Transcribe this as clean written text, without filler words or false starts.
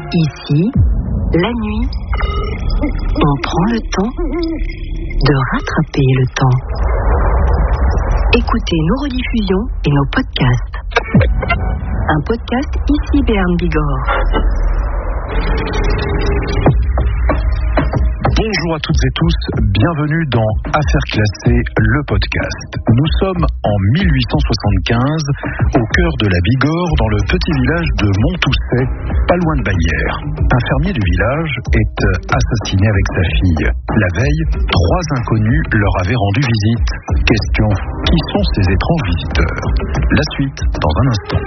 Ici, la nuit, on prend le temps de rattraper le temps. Écoutez nos rediffusions et nos podcasts. Un podcast ici Béarn Bigorre. Bonjour à toutes et tous, bienvenue dans Affaires classées, le podcast. Nous sommes en 1875, au cœur de la Bigorre, dans le petit village de Montousset, pas loin de Bagnères. Un fermier du village est assassiné avec sa fille. La veille, 3 inconnus leur avaient rendu visite. Question, qui sont ces étranges visiteurs? La suite, dans un instant.